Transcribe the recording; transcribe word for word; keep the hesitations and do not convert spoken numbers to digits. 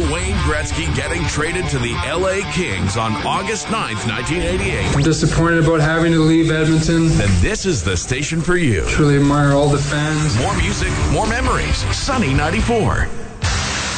Wayne Gretzky getting traded to the L A Kings on August ninth, nineteen eighty-eight. I'm disappointed about having to leave Edmonton. Then this is the station for you. Truly admire all the fans. More music, more memories. Sunny ninety-four.